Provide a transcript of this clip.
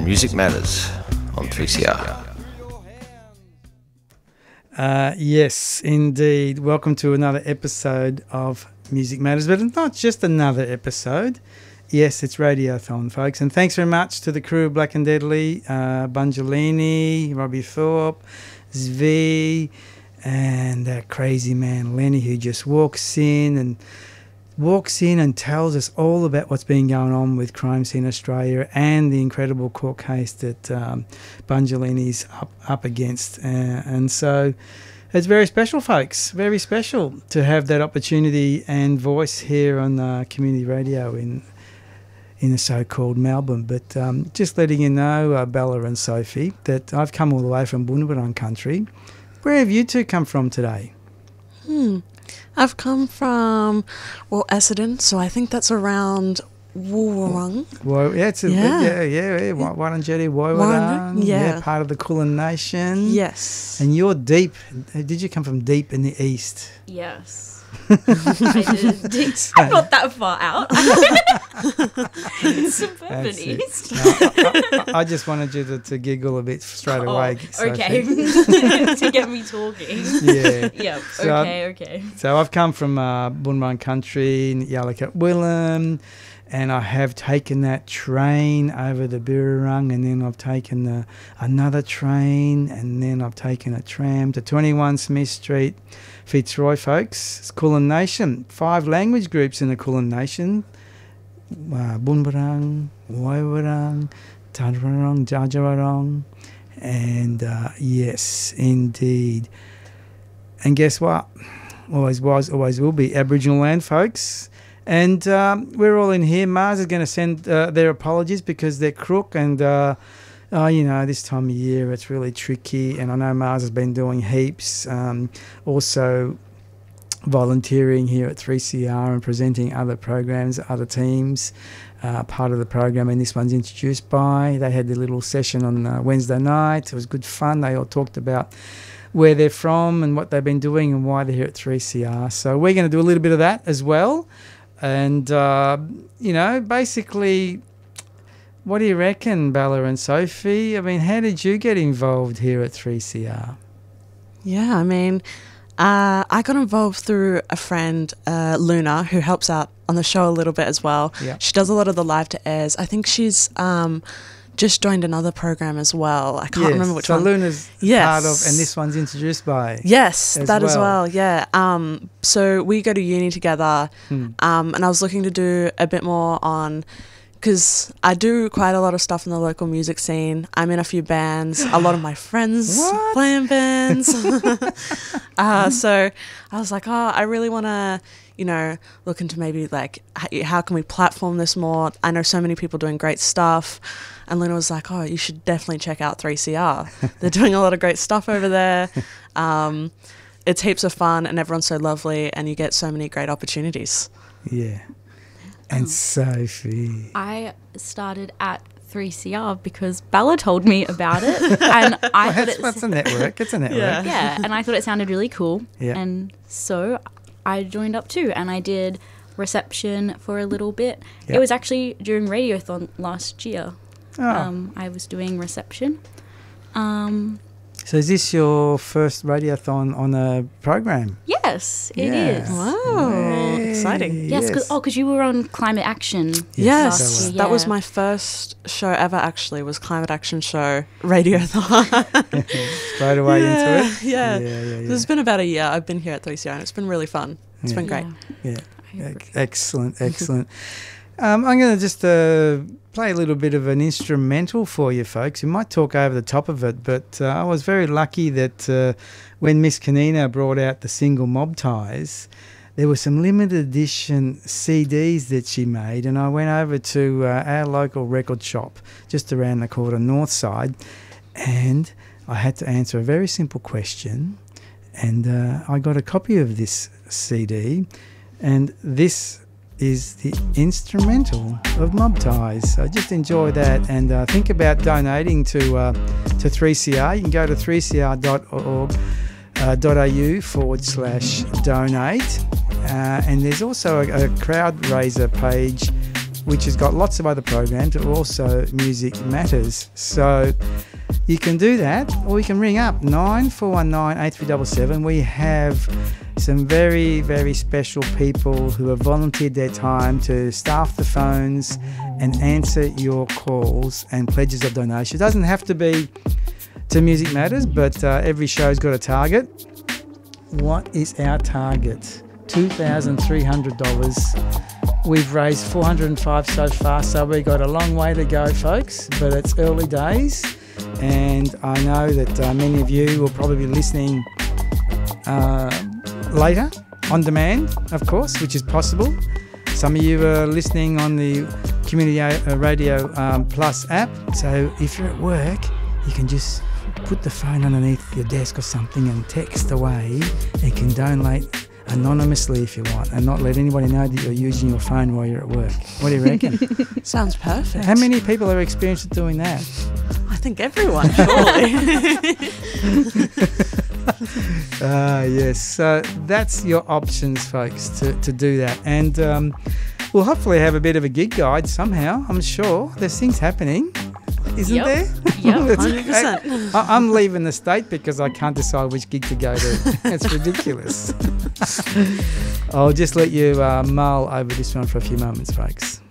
Music Matters on 3CR. Yes, indeed. Welcome to another episode of Music Matters, but it's not just another episode. Yes, it's Radiothon, folks. And thanks very much to the crew of Black and Deadly, Bungelini, Robbie Thorpe, Zvi, and that crazy man Lenny, who just walks in and tells us all about what's been going on with Crime Scene Australia and the incredible court case that Bungelini's up against. And so it's very special, folks, very special to have that opportunity and voice here on community radio in the so-called Melbourne. But just letting you know, Bella and Sophie, that I've come all the way from Bunurong country. Where have you two come from today? I've come from, Essendon, so I think that's around Woorong. Wurundjeri, Woiwurrung. Yeah, part of the Kulin Nation. Yes. And you're deep. Did you come from deep in the east? Yes. I did. I'm not that far out. It's suburban east. No, I just wanted you to giggle a bit straight away. Okay. To get me talking. Yeah. Yeah. Okay. So I've come from Bunurong country, Yallikat Willam, and I have taken that train over the Birrarung, and then I've taken another train, and then I've taken a tram to 21 Smith Street, Fitzroy, folks. It's Kulin Nation. 5 language groups in the Kulin Nation. Bunurong, Woiwurrung, Tarawong, Djarawong, and yes, indeed. And guess what? Always was, always will be Aboriginal land, folks. And we're all in here. Mars is going to send their apologies because they're crook and, this time of year it's really tricky. And I know Mars has been doing heaps. Also volunteering here at 3CR and presenting other programs, other teams, part of the program. And this one's introduced by. They had their little session on Wednesday night. It was good fun. They all talked about where they're from and what they've been doing and why they're here at 3CR. So we're going to do a little bit of that as well. And, basically, what do you reckon, Bella and Sophie? I mean, how did you get involved here at 3CR? Yeah, I mean, I got involved through a friend, Luna, who helps out on the show a little bit as well. Yeah. She does a lot of the live to airs. I think she's just joined another program as well. I can't remember which one. So Luna's part of, and this one's introduced by. Yes, as well, yeah. So we go to uni together, and I was looking to do a bit more on, because I do quite a lot of stuff in the local music scene. I'm in a few bands. A lot of my friends play in bands. So I was like, I really want to, look into maybe like, how can we platform this more? I know so many people doing great stuff. And Luna was like, you should definitely check out 3CR. They're doing a lot of great stuff over there. It's heaps of fun and everyone's so lovely and you get so many great opportunities. Yeah. And Sophie. I started at 3CR because Bella told me about it. And I thought it's a network. It's a network. Yeah. And I thought it sounded really cool. Yeah. And so I joined up too. And I did reception for a little bit. Yep. It was actually during Radiothon last year. Oh. I was doing reception. So is this your first Radiothon on a program? Yes, it is. Wow, Hey, exciting. Yes, because you were on Climate Action. Yes, Bella. that was my first show ever actually, was Climate Action Show, Radiothon. Straight away into it? Yeah. It's been about a year I've been here at 3CR and it's been really fun. It's been great. Yeah, excellent. I'm going to just play a little bit of an instrumental for you folks. We might talk over the top of it, but I was very lucky that when Miss Kanina brought out the single Mob Ties, there were some limited edition CDs that she made, and I went over to our local record shop just around the corner, Northside, and I had to answer a very simple question, and I got a copy of this CD, and this is the instrumental of Mob Ties. So just enjoy that and think about donating to 3CR. You can go to 3cr.org.au/donate, and there's also a crowd raiser page which has got lots of other programs, but also Music Matters. So you can do that, or you can ring up 9419 8377. We have some very, very special people who have volunteered their time to staff the phones and answer your calls and pledges of donation. It doesn't have to be to Music Matters, but every show's got a target. What is our target? $2,300. We've raised $405 so far, so we've got a long way to go, folks, but it's early days, and I know that many of you will probably be listening later, on demand, of course, which is possible. Some of you are listening on the Community Radio Plus app, so if you're at work, you can just put the phone underneath your desk or something and text away. You can donate anonymously if you want, and not let anybody know that you're using your phone while you're at work. What do you reckon? Sounds perfect. How many people are experienced at doing that? I think everyone, surely. Yes, so that's your options, folks, to do that. And we'll hopefully have a bit of a gig guide somehow. I'm sure there's things happening, isn't there? Yep, 100%. I'm leaving the state because I can't decide which gig to go to. It's ridiculous. I'll just let you mull over this one for a few moments, folks.